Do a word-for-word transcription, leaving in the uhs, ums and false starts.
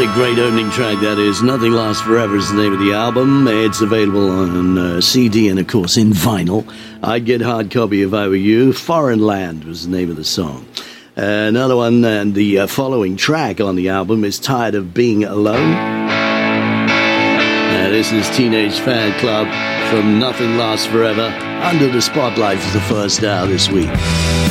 What a great opening track that is. Nothing Lasts Forever is the name of the album. It's available on uh, C D and, of course, in vinyl. I'd get hard copy if I were you. Foreign Land was the name of the song. Uh, another one, and the uh, following track on the album is Tired of Being Alone. Uh, this is Teenage Fan Club from Nothing Lasts Forever. Under the Spotlight for the first hour this week.